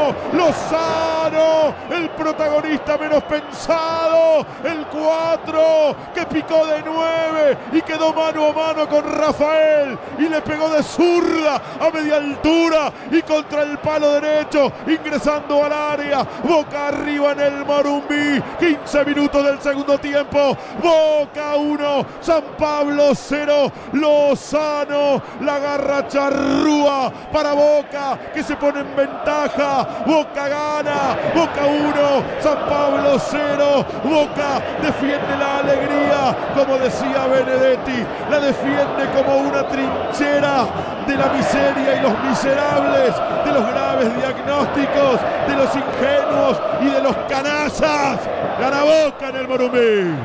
Lozano, el protagonista menos pensado, el 4 que picó de 9 y quedó mano a mano con Rafael y le pegó de zurda a media altura y contra el palo derecho, ingresando al área. Boca arriba en el Morumbí, 15 minutos del segundo tiempo. Boca 1, San Pablo 0. Lozano la agarra charrúa para Boca, que se pone en ventaja. Boca gana, Boca 1, San Pablo 0. Boca defiende la alegría, como decía Benedetti, la defiende como una trinchera de la miseria y los miserables, de los graves diagnósticos, de los ingenuos y de los canallas. Gana Boca en el Morumbí.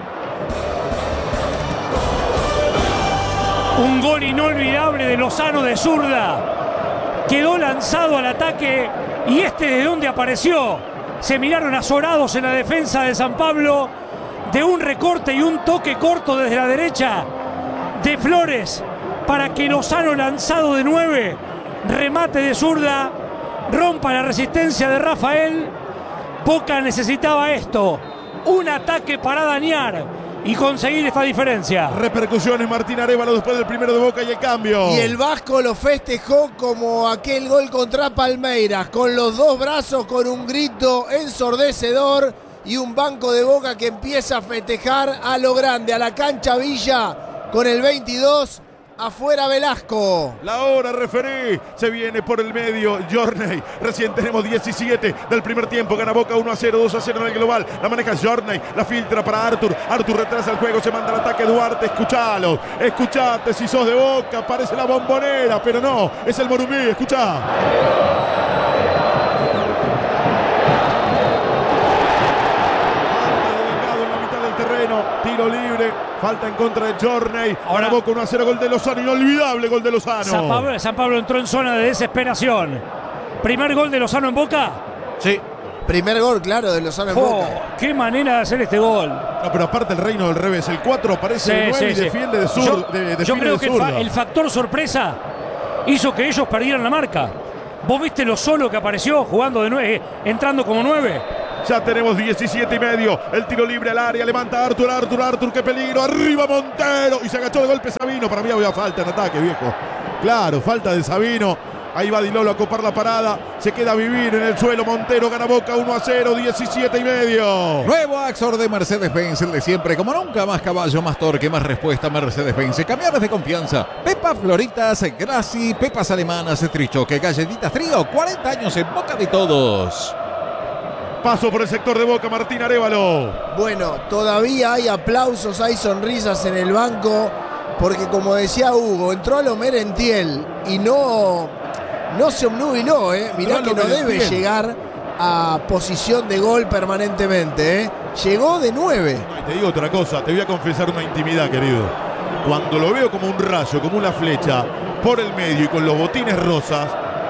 Un gol inolvidable de Lozano de zurda. Quedó lanzado al ataque y ¿de dónde apareció? Se miraron azorados en la defensa de San Pablo, de un recorte y un toque corto desde la derecha de Flores para que Lozano, lanzado de 9, remate de zurda, rompa la resistencia de Rafael. Boca necesitaba esto, un ataque para dañar y conseguir esta diferencia. Repercusiones Martín Arévalo después del primero de Boca y el cambio. Y el Vasco lo festejó como aquel gol contra Palmeiras, con los dos brazos, con un grito ensordecedor y un banco de Boca que empieza a festejar a lo grande, a la cancha Villa con el 22. Afuera Velasco. La hora referí. Se viene por el medio Journey. Recién tenemos 17 del primer tiempo. Gana Boca 1-0, 2-0 en el global. La maneja Journey. La filtra para Artur. Artur retrasa el juego. Se manda al ataque Duarte. Escuchalo. Escuchate si sos de Boca. Parece la Bombonera, pero no. Es el Morumbí. Escuchá. Tiro libre, falta en contra de Journey. Ahora Boca 1-0, gol de Lozano, inolvidable gol de Lozano. San Pablo entró en zona de desesperación. ¿Primer gol de Lozano en Boca? Sí. Primer gol, claro, de Lozano en Boca. Qué manera de hacer este gol. No, pero aparte el reino del revés. El 4 aparece de 9 y defiende de sur. Yo creo que el factor sorpresa hizo que ellos perdieran la marca. ¿Vos viste lo solo que apareció jugando de 9, entrando como 9? Ya tenemos 17 y medio. El tiro libre al área. Levanta Artur. Qué peligro. Arriba Montero. Y se agachó de golpe Sabino. Para mí había falta en ataque, viejo. Claro, falta de Sabino. Ahí va Di Lolo a copar la parada. Se queda a vivir en el suelo. Montero gana Boca 1-0. 17 y medio. Nuevo Axor de Mercedes-Benz. El de siempre. Como nunca, más caballo, más torque, más respuesta. Mercedes-Benz. Camiones de confianza. Pepa Floritas, Graci, Pepas Alemanas, Trichoque, Galletitas Trío. 40 años en boca de todos. Paso por el sector de Boca, Martín Arévalo. Bueno, todavía hay aplausos, hay sonrisas en el banco, porque como decía Hugo, entró a lo Merentiel y no se obnubiló, mirá que no debe llegar a posición de gol permanentemente, llegó de 9. Te digo otra cosa, te voy a confesar una intimidad, querido. Cuando lo veo como un rayo, como una flecha, por el medio y con los botines rosas,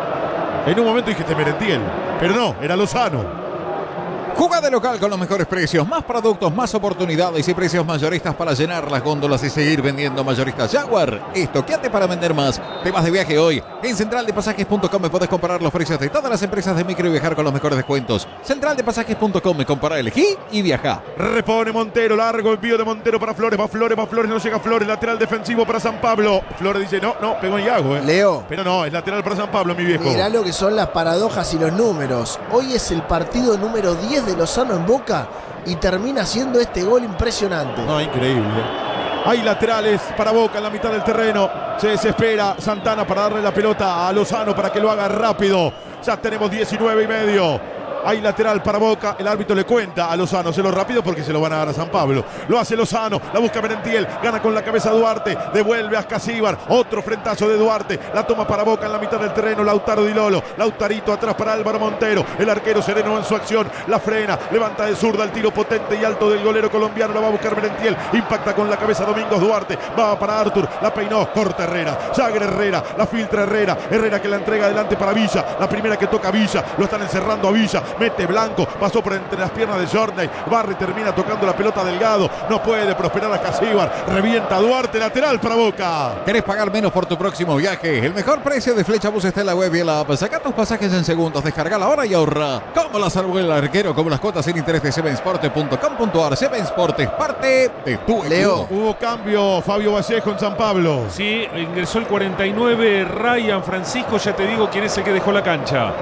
en un momento dije Merentiel, pero no, era Lozano. Juga de local con los mejores precios, más productos, más oportunidades y precios mayoristas para llenar las góndolas y seguir vendiendo. Mayoristas Jaguar, estoqueate para vender más. Te vas de viaje hoy. En centraldepasajes.com podés comparar los precios de todas las empresas de micro y viajar con los mejores descuentos. Centraldepasajes.com, compara, elegí y viaja. Repone Montero, largo envío de Montero para Flores. Va Flores, no llega Flores. Lateral defensivo para San Pablo. Flores dice, no, pegó en Iago. Leo. Pero no, es lateral para San Pablo, mi viejo. Mirá lo que son las paradojas y los números. Hoy es el partido número 10 de Lozano en Boca y termina siendo este gol impresionante. No, increíble. Hay laterales para Boca en la mitad del terreno. Se desespera Santana para darle la pelota a Lozano para que lo haga rápido. Ya tenemos 19 y medio. Hay lateral para Boca. El árbitro le cuenta a Lozano, hacerlo rápido porque se lo van a dar a San Pablo. Lo hace Lozano, la busca Merentiel, gana con la cabeza Duarte, devuelve a Ascasíbar. Otro frentazo de Duarte. La toma para Boca en la mitad del terreno. Lautaro Di Lolo. Lautarito atrás para Álvaro Montero. El arquero sereno en su acción. La frena, levanta de zurda el tiro potente y alto del golero colombiano. La va a buscar Merentiel. Impacta con la cabeza Domingos Duarte. Va para Artur. La peinó. Corta Herrera. Jagger Herrera. La filtra Herrera. Herrera que la entrega adelante para Villa. La primera que toca Villa. Lo están encerrando a Villa. mete Blanco, pasó por entre las piernas de Journey, Barry termina tocando la pelota Delgado, no puede prosperar a Casíbar, revienta Duarte, lateral para Boca. ¿Querés pagar menos por tu próximo viaje? El mejor precio de Flechabús está en la web y en la app. Saca tus pasajes en segundos, descargala ahora y ahorra. Como la salvó el arquero, como las cuotas sin interés de sevensport.com.ar. Sevensport es parte de tu Leo. Hubo cambio, Fabio Vallejo en San Pablo. Sí, ingresó el 49, Ryan Francisco, ya te digo quién es el que dejó la cancha.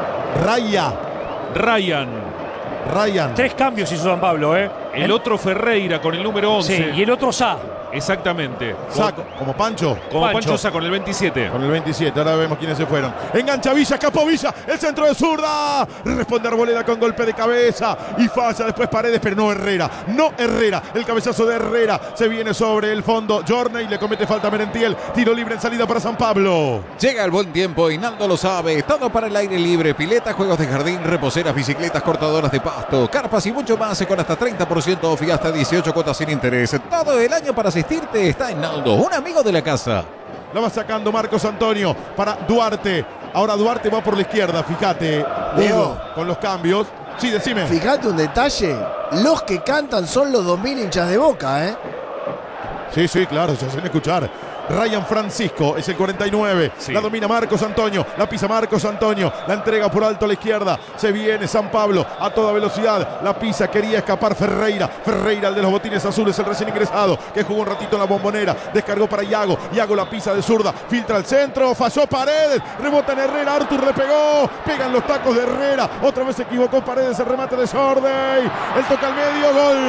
Ryan. 3 cambios hizo San Pablo, ¿eh? El otro Ferreira con el número 11. Sí, y el otro Sá. Exactamente. Saco, como Pancho. Como Pancho Sá con el 27. Con el 27, ahora vemos quiénes se fueron. Engancha Villa, escapó Villa, el centro de zurda. Responde Arboleda con golpe de cabeza. Y falla después Paredes, pero no Herrera. El cabezazo de Herrera se viene sobre el fondo. Journey le comete falta a Merentiel. Tiro libre en salida para San Pablo. Llega el buen tiempo y Naldo lo sabe. Todo para el aire libre. Pileta, juegos de jardín, reposeras, bicicletas, cortadoras de pasto, carpas y mucho más con hasta 30% off y hasta 18 cuotas sin interés. Todo el año para asistirte está en Naldo, un amigo de la casa. La va sacando Marcos Antonio para Duarte. Ahora Duarte va por la izquierda, fíjate. Leo. Con los cambios. Sí, decime. Fíjate un detalle. Los que cantan son los 2000 hinchas de Boca, ¿eh? Sí, claro, se hacen escuchar. Ryan Francisco es el 49. Sí. La domina Marcos Antonio. La pisa Marcos Antonio. La entrega por alto a la izquierda. Se viene San Pablo a toda velocidad. La pisa, quería escapar Ferreira. El de los botines azules, el recién ingresado, que jugó un ratito en la Bombonera. Descargó para Iago. Iago la pisa de zurda. Filtra al centro. Falló Paredes. Rebota en Herrera. Artur le pegó. Pegan los tacos de Herrera. Otra vez se equivocó Paredes. El remate de Sordey. El toca al medio.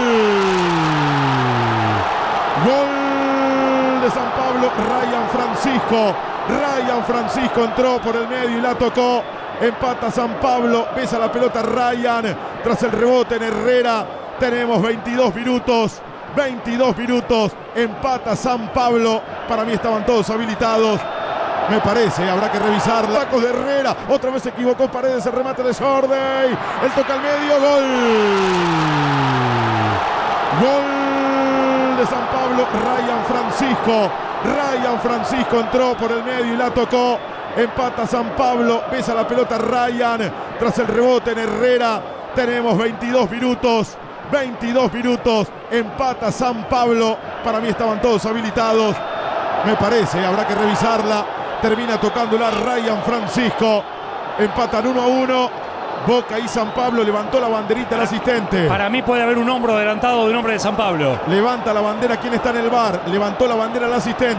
Gol de San Pablo. Ryan Francisco entró por el medio y la tocó. Empata San Pablo. Besa la pelota Ryan. Tras el rebote en Herrera. Tenemos 22 minutos. Empata San Pablo. Para mí estaban todos habilitados. Me parece, habrá que revisar. Tacos de Herrera. Otra vez se equivocó Paredes. El remate de Sordey. El toca al medio. Gol de San Pablo. Ryan Francisco entró por el medio y la tocó. Empata San Pablo. Besa la pelota Ryan. Tras el rebote en Herrera. Tenemos 22 minutos. Empata San Pablo. Para mí estaban todos habilitados. Me parece, habrá que revisarla. Termina tocándola Ryan Francisco. Empatan 1-1. Boca y San Pablo. Levantó la banderita el asistente. Para mí puede haber un hombro adelantado de un hombre de San Pablo. Levanta la bandera quien está en el bar. Levantó la bandera el asistente.